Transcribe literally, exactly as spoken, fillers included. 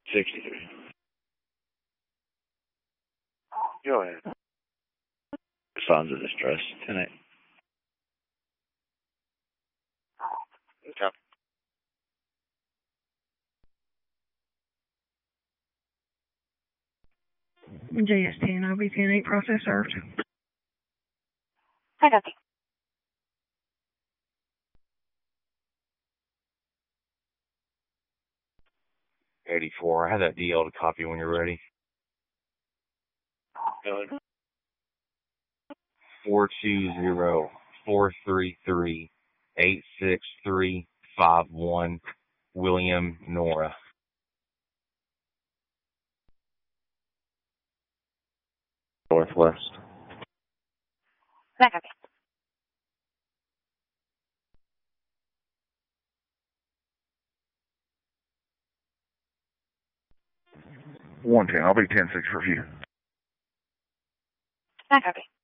sixty-three. Go ahead. Signs of distress. ten eight. Okay. J S ten, O B ten eight, process served. I got you. eighty-four. I have that D L to copy when you're ready. Go ahead. four two zero, four three three, eight six three five one, William Nora. Northwest. I got you. one ten. I'll be ten six for you. I got you.